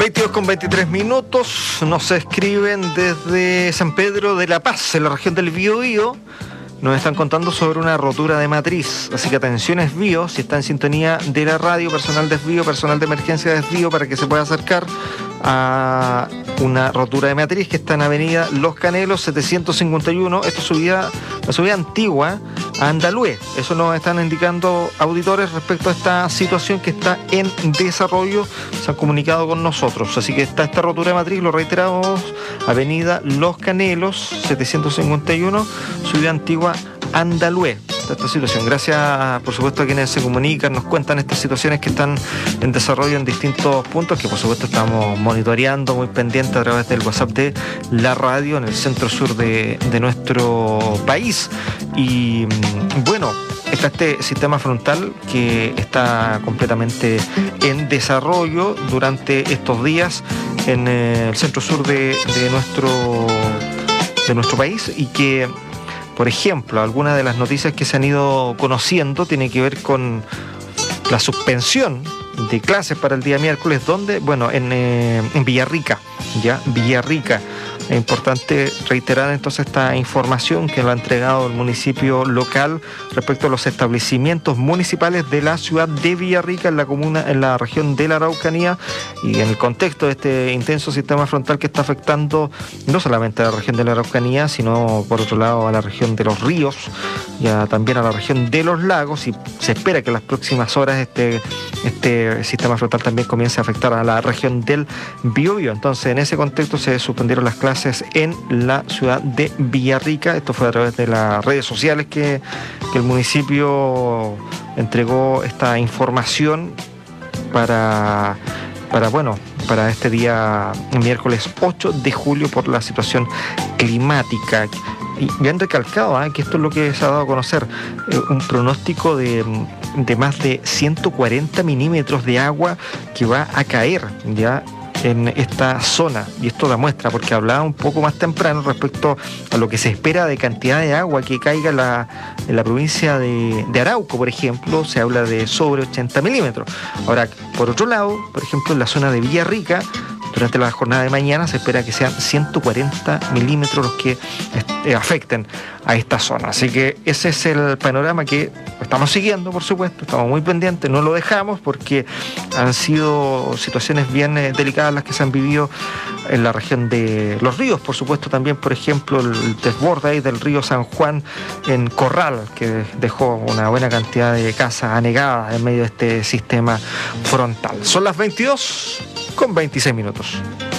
22:23, nos escriben desde San Pedro de la Paz, en la región del Biobío. Nos están contando sobre una rotura de matriz, así que atención Desvío, si está en sintonía de la radio, personal desvío, personal de emergencia desvío, para que se pueda acercar a una rotura de matriz que está en avenida Los Canelos 751. Esto es la subida antigua a Andalúe. Eso nos están indicando auditores respecto a esta situación que está en desarrollo. Se han comunicado con nosotros, así que está esta rotura de matriz, lo reiteramos, avenida Los Canelos 751, subida antigua Andalúe. Esta situación. Gracias, por supuesto, a quienes se comunican, nos cuentan estas situaciones que están en desarrollo en distintos puntos, que por supuesto estamos monitoreando muy pendiente a través del WhatsApp de la radio en el centro sur de nuestro país. Y bueno, está este sistema frontal que está completamente en desarrollo durante estos días en el centro sur de nuestro país, y que, por ejemplo, algunas de las noticias que se han ido conociendo tienen que ver con la suspensión de clases para el día miércoles, donde, bueno, en Villarrica, Villarrica. Es importante reiterar entonces esta información que lo ha entregado el municipio local respecto a los establecimientos municipales de la ciudad de Villarrica, en la comuna, en la región de la Araucanía, y en el contexto de este intenso sistema frontal que está afectando no solamente a la región de la Araucanía, sino por otro lado a la región de los ríos y también a la región de los lagos, y se espera que en las próximas horas este sistema frontal también comience a afectar a la región del Biobío. Entonces, en ese contexto se suspendieron las clases en la ciudad de Villarrica. Esto fue a través de las redes sociales que el municipio entregó esta información para este día miércoles 8 de julio por la situación climática. Y han recalcado que esto es lo que se ha dado a conocer, un pronóstico de más de 140 milímetros de agua que va a caer ya en esta zona, y esto da muestra, porque hablaba un poco más temprano respecto a lo que se espera de cantidad de agua que caiga en la provincia de Arauco, por ejemplo, se habla de sobre 80 milímetros. Ahora, por otro lado, por ejemplo, en la zona de Villarrica, durante la jornada de mañana se espera que sean 140 milímetros los que afecten a esta zona. Así que ese es el panorama que estamos siguiendo, por supuesto, estamos muy pendientes, no lo dejamos, porque han sido situaciones bien delicadas las que se han vivido en la región de los ríos, por supuesto también, por ejemplo, el desborde ahí del río San Juan en Corral, que dejó una buena cantidad de casas anegadas en medio de este sistema frontal. Son las 22:26.